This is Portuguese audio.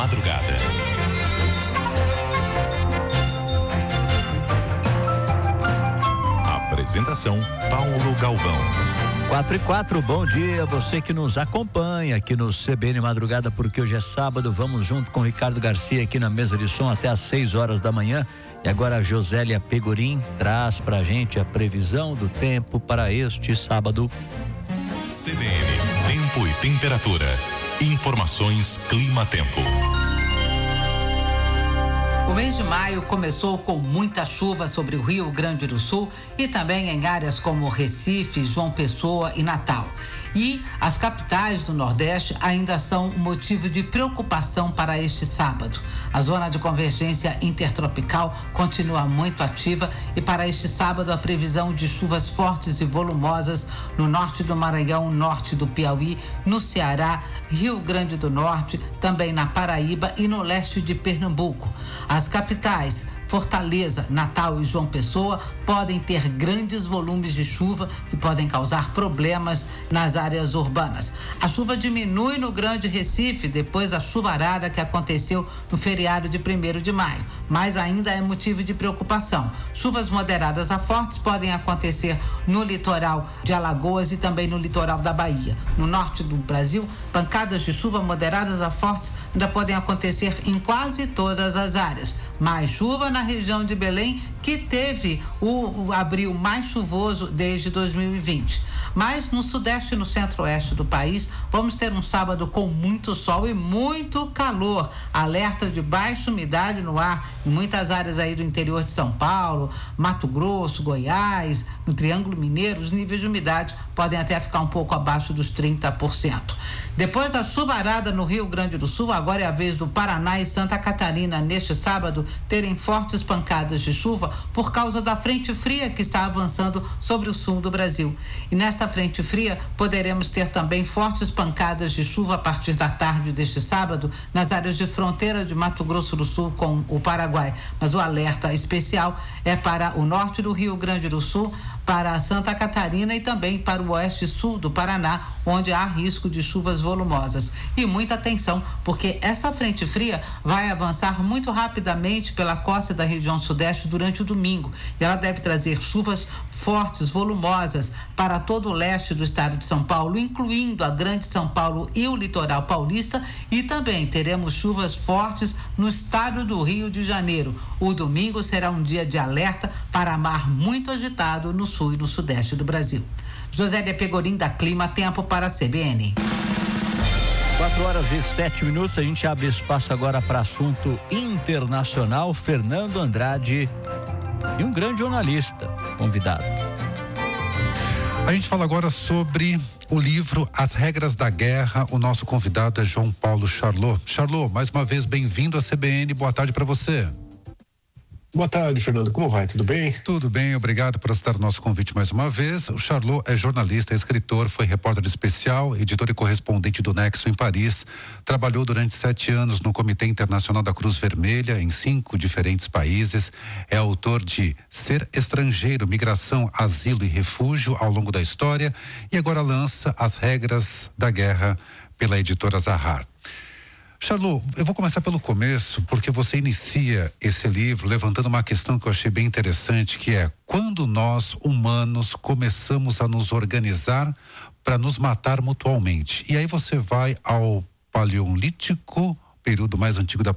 madrugada. Apresentação Paulo Galvão. 4:04, bom dia, você que nos acompanha aqui no CBN Madrugada, porque hoje é sábado. Vamos junto com o Ricardo Garcia aqui na mesa de som até às 6 horas da manhã. E agora a Josélia Pegorim traz pra gente a previsão do tempo para este sábado. CBN, tempo e temperatura. Informações Clima-Tempo. O mês de maio começou com muita chuva sobre o Rio Grande do Sul e também em áreas como Recife, João Pessoa e Natal. E as capitais do Nordeste ainda são um motivo de preocupação para este sábado. A zona de convergência intertropical continua muito ativa e para este sábado a previsão de chuvas fortes e volumosas no norte do Maranhão, norte do Piauí, no Ceará, Rio Grande do Norte, também na Paraíba e no leste de Pernambuco. As capitais Fortaleza, Natal e João Pessoa podem ter grandes volumes de chuva que podem causar problemas nas áreas urbanas. A chuva diminui no Grande Recife depois da chuvarada que aconteceu no feriado de 1º de maio, mas ainda é motivo de preocupação. Chuvas moderadas a fortes podem acontecer no litoral de Alagoas e também no litoral da Bahia. No norte do Brasil, pancadas de chuva moderadas a fortes ainda podem acontecer em quase todas as áreas. Mais chuva na região de Belém, que teve o abril mais chuvoso desde 2020. Mas no sudeste e no centro-oeste do país, vamos ter um sábado com muito sol e muito calor. Alerta de baixa umidade no ar em muitas áreas aí do interior de São Paulo, Mato Grosso, Goiás, no Triângulo Mineiro, os níveis de umidade podem até ficar um pouco abaixo dos 30%. Depois da chuvarada no Rio Grande do Sul, agora é a vez do Paraná e Santa Catarina, neste sábado, terem fortes pancadas de chuva por causa da frente fria que está avançando sobre o sul do Brasil. E nesta frente fria, poderemos ter também fortes pancadas de chuva a partir da tarde deste sábado nas áreas de fronteira de Mato Grosso do Sul com o Paraguai. Mas o alerta especial é para o norte do Rio Grande do Sul, para Santa Catarina e também para o oeste e sul do Paraná, onde há risco de chuvas volumosas. E muita atenção, porque essa frente fria vai avançar muito rapidamente pela costa da região sudeste durante o domingo. E ela deve trazer chuvas fortes, volumosas para todo o leste do estado de São Paulo, incluindo a Grande São Paulo e o litoral paulista, e também teremos chuvas fortes no estado do Rio de Janeiro. O domingo será um dia de alerta para mar muito agitado no sul e no sudeste do Brasil. Josélia Pegorim, da Clima Tempo para a CBN. 4:07, a gente abre espaço agora para assunto internacional. Fernando Andrade e um grande jornalista convidado. A gente fala agora sobre o livro As Regras da Guerra. O nosso convidado é João Paulo Charlot. Charlot, mais uma vez bem-vindo à CBN, boa tarde para você. Boa tarde, Fernando. Como vai? Tudo bem? Tudo bem, obrigado por aceitar o nosso convite mais uma vez. O Charlot é jornalista, é escritor, foi repórter especial, editor e correspondente do Nexo em Paris. Trabalhou durante 7 anos no Comitê Internacional da Cruz Vermelha em 5 diferentes países. É autor de Ser Estrangeiro, Migração, Asilo e Refúgio ao longo da história. E agora lança As Regras da Guerra pela editora Zahar. Charlot, eu vou começar pelo começo, porque você inicia esse livro levantando uma questão que eu achei bem interessante, que é quando nós, humanos, começamos a nos organizar para nos matar mutualmente. E aí você vai ao Paleolítico, período mais antigo da